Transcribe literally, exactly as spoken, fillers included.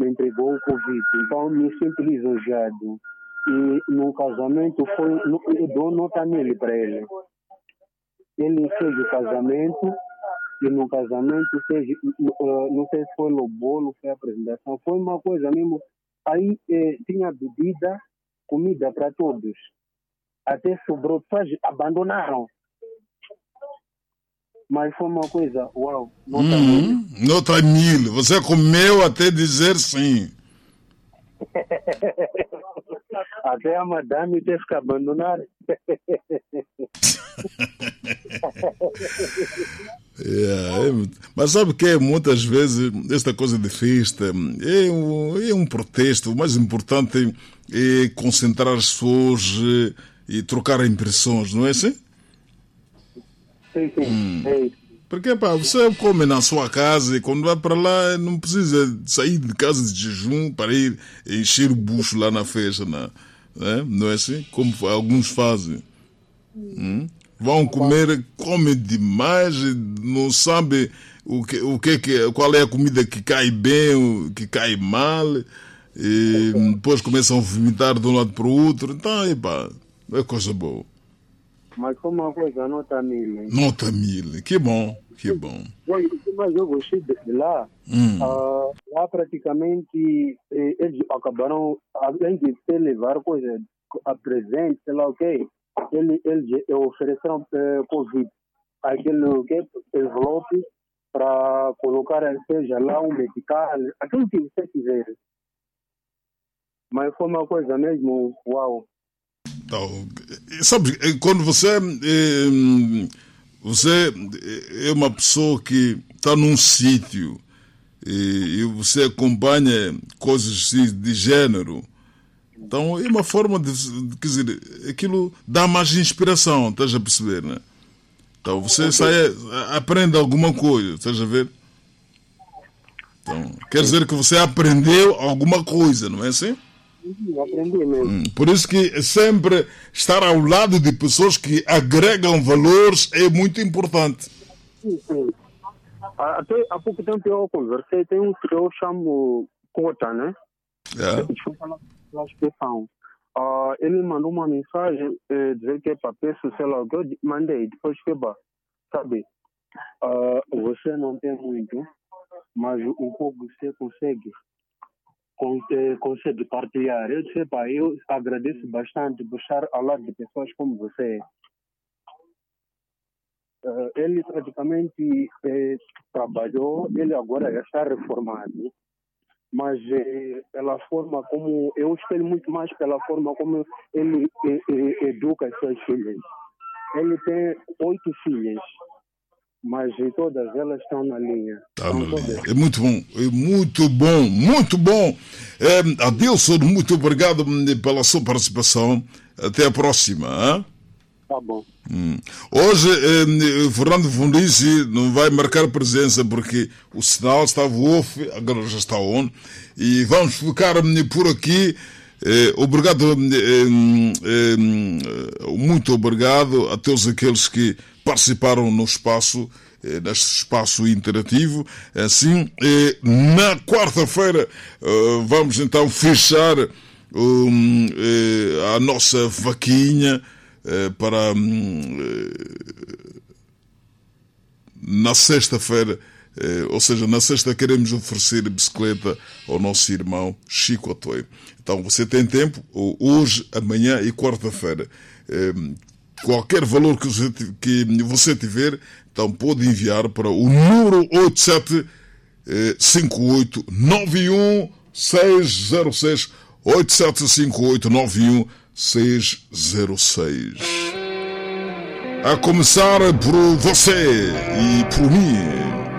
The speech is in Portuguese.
me entregou o convite. Então me sinto lisonjeado. E no casamento foi, eu dou nota nele para ele. Ele fez o casamento e no casamento fez, não sei se foi o bolo, foi a apresentação, foi uma coisa mesmo. Aí eh, tinha bebida, comida para todos. Até sobrou, pessoas abandonaram. Mas foi uma coisa, uau, nota uhum. mil. Nota mil. Você comeu até dizer sim. Até a madame teve que abandonar. É, é, mas sabe que muitas vezes esta coisa de festa é um, é um protesto. O mais importante é concentrar as pessoas e trocar impressões, não é assim? Sim, sim. Hum. É isso. Porque pá, você come na sua casa e quando vai para lá não precisa sair de casa de jejum para ir encher o bucho lá na festa, não é, não é assim? Como alguns fazem. Hum? Vão comer, comem demais, não sabem o que, o que, que, qual é a comida que cai bem, que cai mal, e depois começam a vomitar de um lado para o outro. Então, epá, é coisa boa. Mas foi uma coisa, nota mil. Hein? Nota mil, que bom, que bom. Mas eu gostei de lá. Hum. Uh, lá praticamente eles acabaram, além de ter levar coisas a presente, sei lá o que, eles, eles ofereceram eh, Covid, aquele okay, envelope para colocar, seja lá um medical, aquilo que você quiser. Mas foi uma coisa mesmo, uau. Então, sabe, quando você, você é uma pessoa que está num sítio e você acompanha coisas de gênero, então é uma forma de, de quer dizer, aquilo dá mais inspiração, estás a perceber, né? Então você sai, aprende alguma coisa, estás a ver? Então, quer dizer que você aprendeu alguma coisa, não é assim? Aprendi mesmo. Hum, por isso que sempre estar ao lado de pessoas que agregam valores é muito importante. Sim, sim. Até há pouco tempo eu conversei, tem um que eu chamo Cota, né? É. Desculpa a expressão. Uh, ele mandou uma mensagem eh, dizer que é para peço, sei lá o que eu mandei, depois que sabe, uh, você não tem muito, mas um pouco você consegue. consegue partilhar. Eu disse, pá, eu agradeço bastante por estar ao lado de pessoas como você. Uh, ele praticamente eh, trabalhou, ele agora já está reformado, mas eh, pela forma como, eu espelho muito mais pela forma como ele eh, eh, educa as suas filhas. Ele tem oito filhas, mas todas elas estão na linha. Tá na linha. É muito bom, é muito bom, muito bom. É, Adilson, muito obrigado pela sua participação. Até a próxima. Hein? Tá bom. Hum. Hoje, eh, Fernando Fundici não vai marcar presença porque o sinal estava off, agora já está on. E vamos ficar por aqui. Eh, obrigado, eh, eh, muito obrigado a todos aqueles que participaram no espaço, eh, neste espaço interativo. Assim, eh, na quarta-feira eh, vamos então fechar um, eh, a nossa vaquinha eh, para um, eh, na sexta-feira. Eh, ou seja, na sexta queremos oferecer bicicleta ao nosso irmão Chico Atoio. Então você tem tempo, hoje, amanhã e quarta-feira. Eh, qualquer valor que você, que você tiver, então pode enviar para o número oito sete cinco oito nove um seis zero seis, oito sete cinco oito nove um seis zero seis. A começar por você e por mim.